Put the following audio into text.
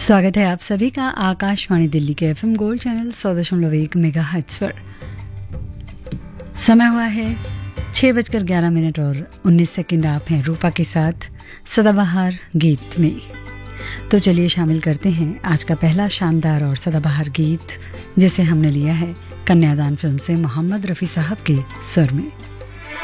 स्वागत है आप सभी का आकाशवाणी दिल्ली के एफएम गोल्ड चैनल 100.1 मेगाहर्ट्ज पर। समय हुआ है 6:11 और 19 सेकंड। आप हैं रूपा के साथ सदाबहार गीत में। तो चलिए शामिल करते हैं आज का पहला शानदार और सदाबहार गीत, जिसे हमने लिया है कन्यादान फिल्म से मोहम्मद रफ़ी साहब के स्वर में।